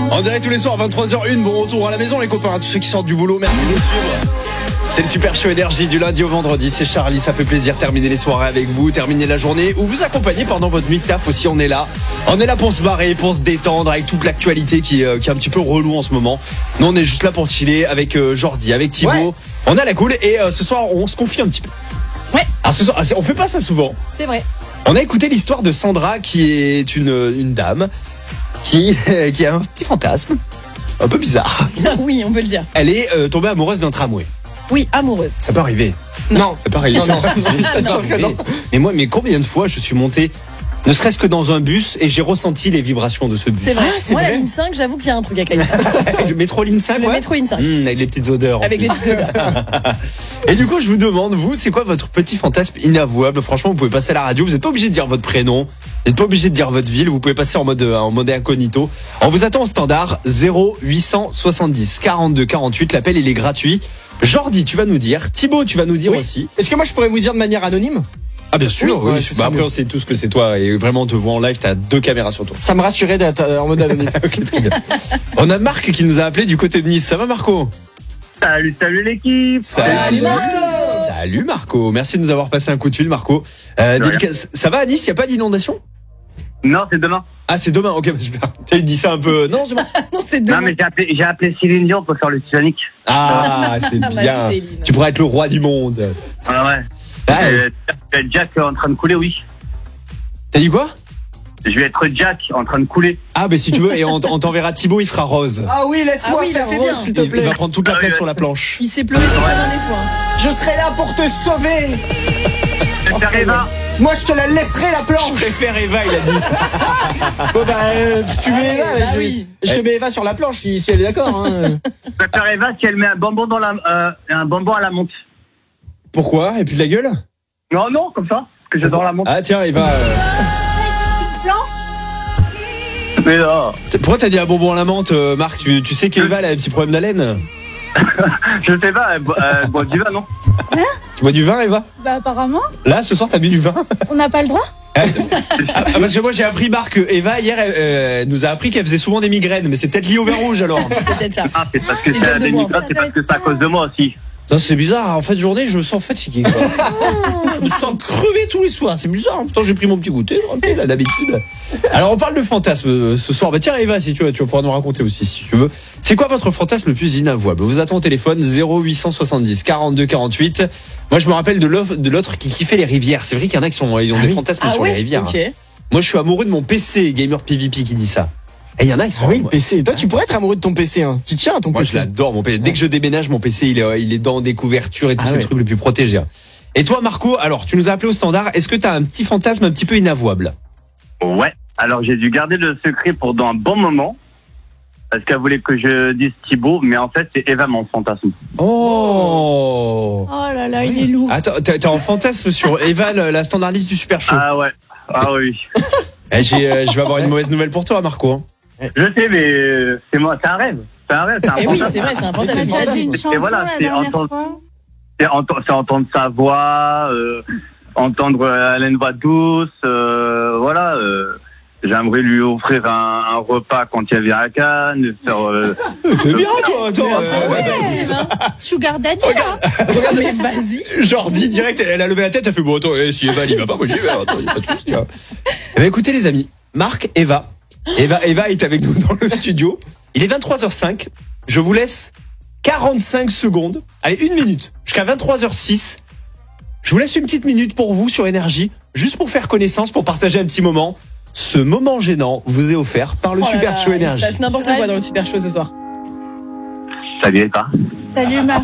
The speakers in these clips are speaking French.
En direct tous les soirs, 23h01, bon retour à la maison les copains, tous ceux qui sortent du boulot, merci de nous suivre. C'est le Super Show Énergie du lundi au vendredi, c'est Charlie, ça fait plaisir de terminer les soirées avec vous, terminer la journée ou vous accompagner pendant votre nuit de taf aussi, on est là. On est là pour se barrer, pour se détendre avec toute l'actualité qui est un petit peu relou en ce moment. Nous on est juste là pour chiller avec Jordi, avec Thibaut, ouais. On a la cool et ce soir on se confie un petit peu. Ouais. Alors ce soir, on fait pas ça souvent. C'est vrai. On a écouté l'histoire de Sandra qui est une dame qui a un petit fantasme un peu bizarre. Oui, on peut le dire. Elle est tombée amoureuse d'un tramway. Oui, amoureuse. Ça peut arriver. Non. Ça peut arriver. Non. Mais combien de fois je suis monté, ne serait-ce que dans un bus, et j'ai ressenti les vibrations de ce bus. C'est vrai. C'est Moi, vrai. la ligne 5, j'avoue qu'il y a un truc à Caille. Le métro ligne 5, Le ouais. métro ligne 5. Avec les petites odeurs. Avec les petites odeurs. Et du coup, je vous demande, vous, c'est quoi votre petit fantasme inavouable? Franchement, vous pouvez passer à la radio, vous n'êtes pas obligé de dire votre prénom, vous n'êtes pas obligé de dire votre ville, vous pouvez passer en mode incognito. On vous attend au standard 0870 42 48, l'appel il est gratuit. Jordi, tu vas nous dire, Thibaut, tu vas nous dire aussi. Est-ce que moi je pourrais vous dire de manière anonyme? Ah bien sûr, Oui, oui. ouais, c'est ça, Après mieux. on sait tous que c'est toi et vraiment on te voit en live, t'as 2 caméras sur toi. Ça me rassurait d'être en mode anonyme. Ok, très bien. On a Marc qui nous a appelé du côté de Nice, ça va Marco? Salut l'équipe. Salut Marco. Salut Marco, merci de nous avoir passé un coup de fil Marco. Dédicace. Ça va à Nice, y a pas d'inondation? Non, c'est demain. Ah c'est demain, ok, super. Tu dis ça un peu. Non, c'est bon. Non, c'est Non, demain. mais j'ai appelé Céline Dion pour faire le Titanic. Ah, c'est bah, bien. Céline. Tu pourrais être le roi du monde. Ah ouais. Ah, Jack en train de couler, oui. t'as dit quoi? Je vais être Jack en train de couler. Ah, ben si tu veux, et on t'enverra Thibaut, il fera rose. Ah oui, laisse-moi Ah oui, il faire a fait rose, bien. s'il te Il plaît. va prendre toute la place Ah oui, sur la planche. Il s'est pleuré sur un étoile. Je serai là pour te sauver. Je vais faire Eva. Moi je te la laisserai la Je planche. préfère Eva, il a dit. Bon bah tu mets Eva. bah oui. Je te mets Eva sur la planche si elle est d'accord. Hein. Je vais faire Eva si elle met un bonbon un bonbon à la menthe. Pourquoi? Et puis de la gueule? Non, comme ça. Parce que j'adore la menthe. Ah tiens, Eva. Mais non. Pourquoi t'as dit un bonbon à la menthe, Marc? Tu sais qu'Eva elle a un petit problème d'haleine? Je sais pas, elle boit du vin, non? Tu bois du vin, Eva? Bah apparemment, Là, ce soir, t'as bu du vin? on n'a pas le droit. Parce que moi, j'ai appris, Marc, que Eva, hier, elle nous a appris qu'elle faisait souvent des migraines. Mais c'est peut-être lié au vin rouge, alors. C'est peut-être ça. Ah, c'est parce que C'est c'est de moi, en c'est parce que c'est à cause de moi aussi. Non, c'est bizarre. En fin de journée, je me sens fatigué, quoi. Je me sens crevé tous les soirs. C'est bizarre. Pourtant, j'ai pris mon petit goûter, tranquille, là, d'habitude. Alors, on parle de fantasme ce soir. Bah, tiens, Eva, si tu veux, tu vas pouvoir nous raconter aussi, si tu veux. C'est quoi votre fantasme le plus inavouable? Vous attend au téléphone 0870 42 48. Moi, je me rappelle de l'autre qui kiffait les rivières. C'est vrai qu'il y en a qui ont des fantasmes Ah sur les ouais. rivières. Ok. Moi, je suis amoureux de mon PC, Gamer PvP, qui dit ça. Et il y en a qui sont. Ah oui, le PC. Toi tu pourrais être amoureux de ton PC. Hein. Tu tiens à ton Moi, je PC. l'adore, mon PC. Dès que je déménage, mon PC, il est dans des couvertures et tous Ah ces ouais. trucs les plus protégés. Et toi, Marco, alors, tu nous as appelé au standard. Est-ce que tu as un petit fantasme un petit peu inavouable? Ouais. Alors j'ai dû garder le secret pendant un bon moment. Parce qu'elle voulait que je dise Thibaut, mais en fait c'est Eva mon fantasme. Oh! Oh là là, il est lourd. Attends, t'as un fantasme sur Eva, la standardiste du Super Show. Ah ouais. Ah oui. Eh, je vais avoir une mauvaise nouvelle pour toi, Marco. Hein. Je sais, mais c'est moi, c'est un rêve. C'est un rêve, c'est un Et oui, fantasme. c'est vrai, c'est un On a fantasme. déjà dit une chanson voilà, la c'est dernière entendre- fois. C'est entendre sa voix, entendre Alain voix douce, voilà. J'aimerais lui offrir un repas quand il vient à Cannes, faire. C'est bien, toi, attends. Ouais, vas-y, Eva. Sugar Daddy, là. Mais vas-y. Jordi, direct, elle a levé la tête, elle fait bon, attends, si Eva, il va pas, moi j'y vais, attends, il y a pas de souci. Hein. Eh ben, écoutez, les amis, Marc, Eva est avec nous dans le studio. Il est 23h05. Je vous laisse 45 secondes. Allez, 1 minute. Jusqu'à 23h06. Je vous laisse une petite minute pour vous sur Énergie, juste pour faire connaissance, pour partager un petit moment. Ce moment gênant vous est offert par le Oh là Super là, Show il Énergie. se passe n'importe quoi dans le Super Show ce soir. Salut Eva. Salut Marc.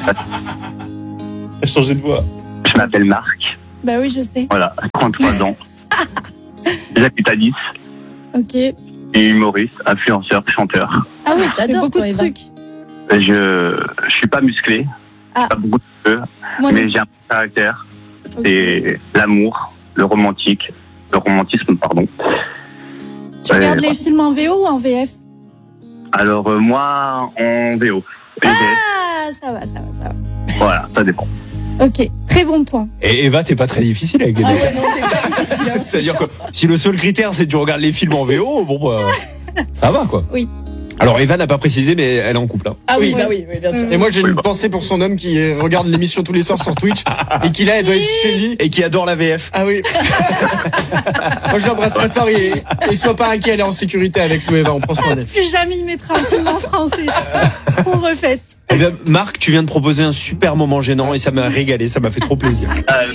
A changé de voix. Je m'appelle Marc. Bah oui, je sais. Voilà, 33 ans. J'habite à Nice. Ok. Et humoriste, influenceur, chanteur. Ah oui, J'adore, t'adores beaucoup toi, de Eva. trucs. Je suis pas musclé, Ah. pas beaucoup de cheveux, Moi non mais j'ai un caractère. plus. C'est l'amour, le romantisme, pardon. Tu regardes les films en VO ou en VF? Alors moi, en VO. Et Ah, ça va. voilà, ça dépend. Ok, très bon point. Et Eva, t'es pas très difficile avec les Ah mecs. ouais, non, c'est pas difficile. hein. C'est-à-dire que si le seul critère c'est que tu regardes les films en VO, bon bah, ça va quoi. Oui. Alors Eva n'a pas précisé, mais elle est en couple. Hein. Ah oui, Oui. bah oui, bien sûr. Et moi, j'ai une pensée pour son homme qui regarde l'émission tous les soirs sur Twitch et qui là, elle doit être chez lui. Et qui adore la VF. Ah oui. Moi, je l'embrasse très fort et sois pas inquiet, elle est en sécurité avec nous, Eva, on prend soin d'elle. Plus jamais il mettra un film en français. On refait. Eh bien, Marc, tu viens de proposer un super moment gênant et ça m'a régalé, ça m'a fait trop plaisir.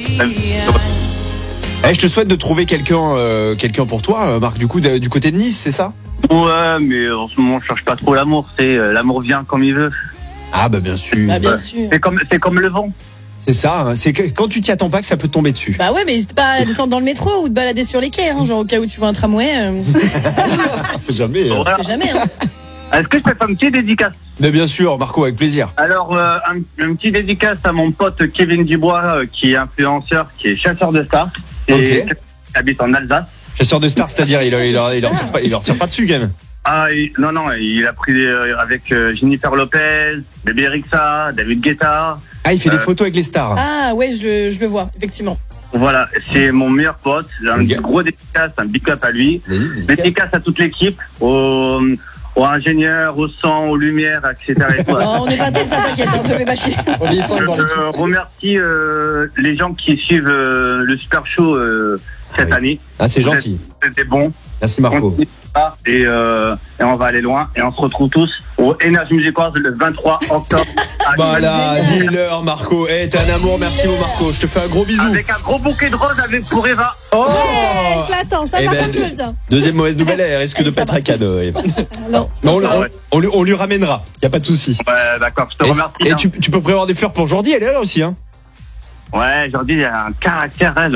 Je te souhaite de trouver quelqu'un pour toi, Marc, du côté de Nice, c'est ça? Ouais, mais en ce moment, je cherche pas trop l'amour. L'amour vient comme il veut. Ah bah bien sûr. Bah bien sûr. C'est comme le vent. C'est ça, hein. C'est que quand tu t'y attends pas que ça peut te tomber dessus. Bah ouais, mais n'hésite pas à descendre dans le métro ou te balader sur les quais, hein, genre au cas où tu vois un tramway. C'est jamais. Voilà. C'est jamais, hein. Est-ce que je peux faire un petit dédicace? Mais bien sûr, Marco, avec plaisir. Alors, un petit dédicace à mon pote Kevin Dubois, qui est influenceur, qui est chasseur de stars. Et Ok. qui habite en Alsace. Chasseur de stars, c'est-à-dire il leur tire pas dessus quand même. Non, il a pris avec Jennifer Lopez, Bébé Rexha, David Guetta. Ah, il fait des photos avec les stars. Ah ouais, je le vois, effectivement. Voilà, c'est mon meilleur pote. Un Ok. gros dédicace, un big up à lui. Vas-y. Dédicace à toute l'équipe, aux ingénieurs, au son, aux lumières, etc. Et tout. Oh, on n'est pas comme ça, t'inquiète, on te fait pas chier. On est ensemble dans l'équipe. Je remercie les gens qui suivent le Super Show cette Oui. année. Ah, c'est gentil. C'était bon. Merci Marco. Continuez ça, et on va aller loin. Et on se retrouve tous au Energy Music Awards le 23 octobre. Voilà, Génial. dis-leur Marco. T'es un amour, merci mon Marco. Je te fais un gros bisou. Avec un gros bouquet de roses pour Eva. Oh Ouais, je l'attends, ça Eh par ben, contre, je veux bien. Deuxième mauvaise nouvelle, elle risque de pas être à cadeau. Eva. Non. Non, Ouais. on lui ramènera. Y a pas de souci. Ouais, d'accord, je te remercie. Et hein. tu peux prévoir des fleurs pour Jordi, elle est là aussi, hein. Ouais, Jordi, il a un caractère, elle.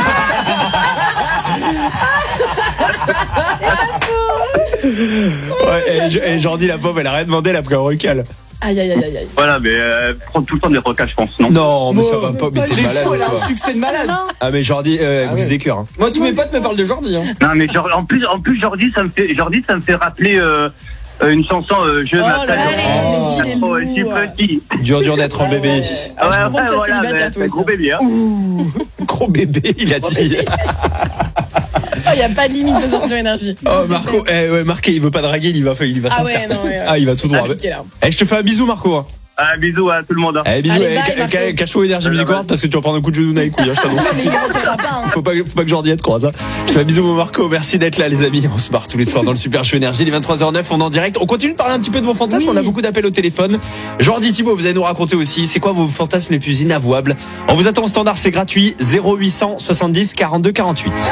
Ouais, et Jordi, la pauvre, elle a rien demandé, elle a pris un recal. Aïe, aïe, aïe, aïe, aïe. Voilà, mais prend tout le temps des recas, je pense, non? Non, mais ça va pas, mais Elle t'es est malade. fou, elle a toi. un succès de malade. Non. Ah, mais Jordi, brise ouais. des cœurs. Hein. Moi, tous mes potes me parlent de Jordi. Hein. Non, mais en plus, Jordi, ça me fait rappeler une chanson Je Oh là m'appelle. là, Oh. les Oh, et tu petit. Dur d'être un bébé. Ah, je comprends que tu sois voilà, célibataire, mais toi c'est aussi. gros bébé, hein. Gros bébé, il a dit. Il n'y a pas de limite ce soir sur énergie. Oh, Marco, ouais, Marc, il veut pas draguer, il va Ah sincère. ouais, non, ouais. Ah, il va tout droit. Appliqué, là. Je te fais un bisou, Marco. Hein. Bisous à tout le monde. hein. Bisous, Allez, bye, Marco. cache-toi Energy Music Awards parce que tu vas prendre un coup de genou dans les couilles, hein, je t'annonce. Mais il rentrera pas, hein. Faut pas que Jordi te croise. Hein. Je te fais un bisou, mon Marco. Merci d'être là, les amis. On se marre tous les soirs dans le Super Show Énergie. Il est 23h09, on est en direct. On continue de parler un petit peu de vos fantasmes. Oui. On a beaucoup d'appels au téléphone. Jordi, Thibaut, vous allez nous raconter aussi. C'est quoi vos fantasmes les plus inavouables? On vous attend au standard, c'est gratuit. 0800 70 42 48.